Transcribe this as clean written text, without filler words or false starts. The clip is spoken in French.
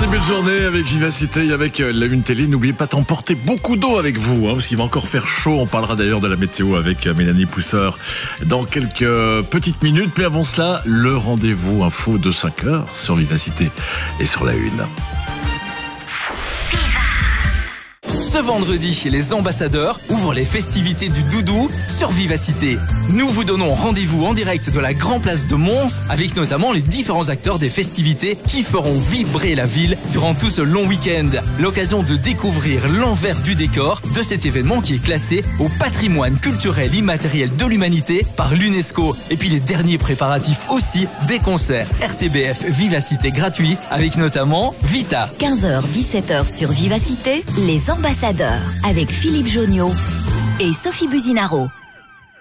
début de journée avec Vivacité et avec la Une Télé. N'oubliez pas d'emporter beaucoup d'eau avec vous, parce qu'il va encore faire chaud. On parlera d'ailleurs de la météo avec Mélanie Pousseur dans quelques petites minutes. Mais avant cela, le rendez-vous info de 5 heures sur Vivacité et sur la Une. Ce vendredi, les ambassadeurs ouvrent les festivités du doudou sur Vivacité. Nous vous donnons rendez-vous en direct de la Grand Place de Mons avec notamment les différents acteurs des festivités qui feront vibrer la ville durant tout ce long week-end. L'occasion de découvrir l'envers du décor de cet événement qui est classé au patrimoine culturel immatériel de l'humanité par l'UNESCO. Et puis les derniers préparatifs aussi des concerts RTBF Vivacité gratuits avec notamment Vita. 15h-17h sur Vivacité, les ambassadeurs avec Philippe Jonniot et Sophie Buzinaro.